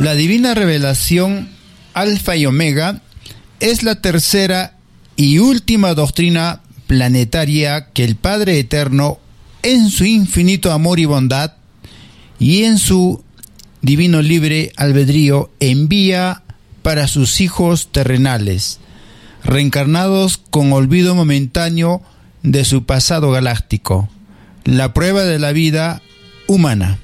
La divina revelación Alfa y Omega es la tercera y última doctrina planetaria que el Padre Eterno, en su infinito amor y bondad y en su divino libre albedrío, envía para sus hijos terrenales, reencarnados con olvido momentáneo de su pasado galáctico, la prueba de la vida humana.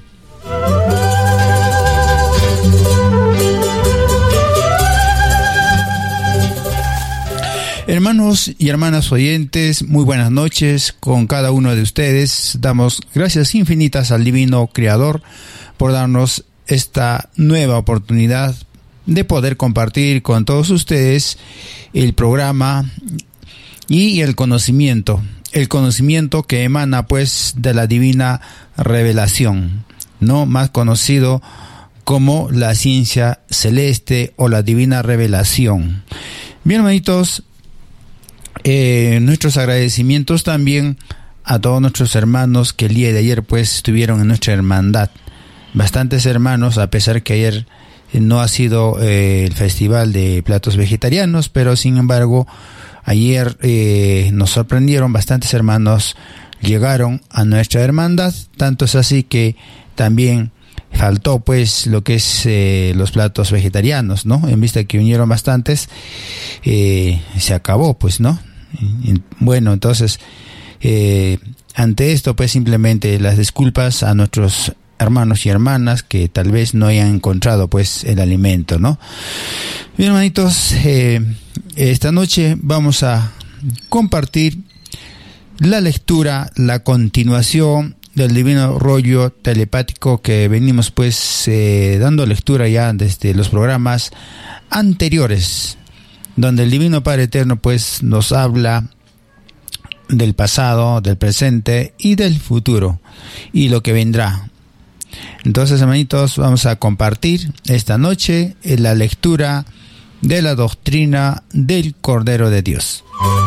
Hermanos y hermanas oyentes, muy buenas noches con cada uno de ustedes. Damos gracias infinitas al Divino Creador por darnos esta nueva oportunidad de poder compartir con todos ustedes el programa y el conocimiento que emana pues de la divina revelación, no más conocido como la ciencia celeste o la divina revelación. Bien, hermanitos, nuestros agradecimientos también a todos nuestros hermanos que el día de ayer pues estuvieron en nuestra hermandad. Bastantes hermanos, a pesar que ayer no ha sido el festival de platos vegetarianos, pero sin embargo ayer nos sorprendieron, bastantes hermanos llegaron a nuestra hermandad, tanto es así que también faltó pues lo que es los platos vegetarianos, ¿no? En vista que unieron bastantes, se acabó pues, ¿no? Bueno, entonces ante esto pues simplemente las disculpas a nuestros hermanos y hermanas que tal vez no hayan encontrado pues el alimento, ¿no? Bien, hermanitos, esta noche vamos a compartir la lectura, la continuación del divino rollo telepático que venimos pues dando lectura ya desde los programas anteriores, donde el Divino Padre Eterno pues nos habla del pasado, del presente y del futuro y lo que vendrá. Entonces, hermanitos, vamos a compartir esta noche la lectura de la doctrina del Cordero de Dios.